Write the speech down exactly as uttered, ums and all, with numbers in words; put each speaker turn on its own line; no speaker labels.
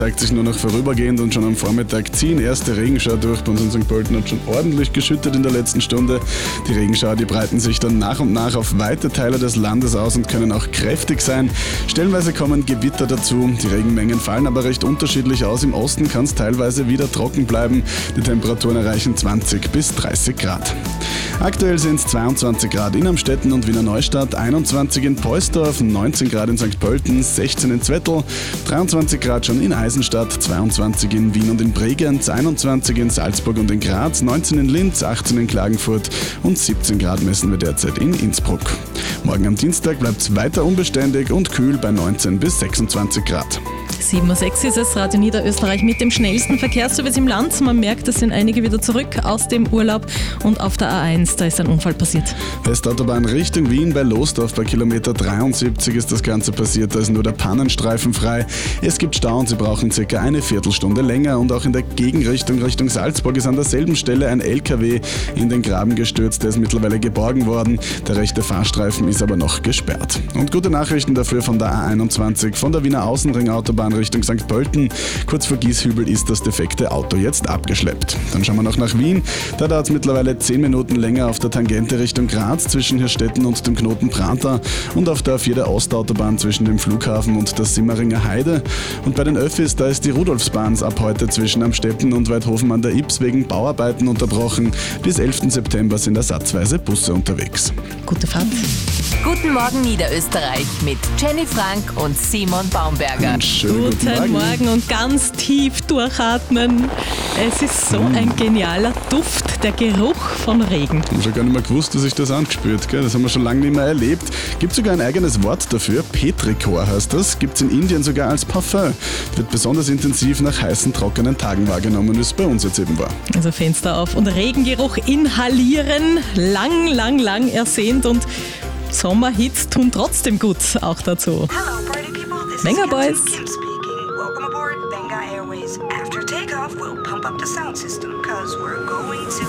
zeigt sich nur noch vorübergehend und schon am Vormittag ziehen erste Regenschauer durch. Bei uns in Sankt Pölten hat schon ordentlich geschüttet in der letzten Stunde. Die Regenschauer, die breiten sich dann nach und nach auf weite Teile des Landes aus und können auch kräftig sein. Stellenweise kommen Gewitter dazu. Die Regenmengen fallen aber recht unterschiedlich aus. Im Osten kann es teilweise wieder trocken bleiben. Die Temperaturen erreichen zwanzig bis dreißig Grad. Aktuell sind es zweiundzwanzig Grad in Amstetten und Wiener Neustadt, einundzwanzig in Poisdorf, neunzehn Grad in Sankt Pölten, sechzehn in Zwettl, dreiundzwanzig Grad schon in Eisenstadt, zweiundzwanzig in Wien und in Bregenz, einundzwanzig in Salzburg und in Graz, neunzehn in Linz, achtzehn in Klagenfurt und siebzehn Grad messen wir derzeit in Innsbruck. Morgen am Dienstag bleibt es weiter unbeständig und kühl bei neunzehn bis sechsundzwanzig Grad.
sieben Uhr sechs ist es, Radio Niederösterreich mit dem schnellsten Verkehrsservice im Land. Man merkt, es sind einige wieder zurück aus dem Urlaub und auf der A eins, da ist ein Unfall passiert.
Westautobahn Richtung Wien bei Losdorf bei Kilometer dreiundsiebzig ist das Ganze passiert, da ist nur der Pannenstreifen frei. Es gibt Stau und Sie brauchen circa eine Viertelstunde länger und auch in der Gegenrichtung Richtung Salzburg ist an derselben Stelle ein L K W in den Graben gestürzt, der ist mittlerweile geborgen worden. Der rechte Fahrstreifen ist aber noch gesperrt. Und gute Nachrichten dafür von der A einundzwanzig, von der Wiener Außenringautobahn Richtung Sankt Pölten. Kurz vor Gieshübel ist das defekte Auto jetzt abgeschleppt. Dann schauen wir noch nach Wien. Da dauert es mittlerweile zehn Minuten länger auf der Tangente Richtung Graz zwischen Hirstetten und dem Knoten Prater und auf der A vier der Ostautobahn zwischen dem Flughafen und der Simmeringer Heide. Und bei den Öffis, da ist die Rudolfsbahn ab heute zwischen Amstetten und Weidhofen an der Ybbs wegen Bauarbeiten unterbrochen. Bis elften September sind ersatzweise Busse unterwegs.
Gute Fahrt.
Guten Morgen Niederösterreich mit Jenny Frank und Simon Baumberger.
Einen schönen
Guten,
guten Morgen.
Morgen und ganz tief durchatmen. Es ist so ein genialer Duft, der Geruch von Regen.
Ich habe schon gar nicht mehr gewusst, dass ich das angespürt. Gell? Das haben wir schon lange nicht mehr erlebt. Gibt sogar ein eigenes Wort dafür. Petrichor heißt das. Gibt es in Indien sogar als Parfum. Wird besonders intensiv nach heißen, trockenen Tagen wahrgenommen, wie es bei uns jetzt eben war.
Also Fenster auf und Regengeruch inhalieren. Lang, lang, lang ersehnt und Sommerhits tun trotzdem gut, auch dazu.
Hello, party people. This
Venga,
is
boys.
Captain Kim speaking. Welcome aboard Venga Airways. After takeoff, we'll pump up the sound system, cause we're going to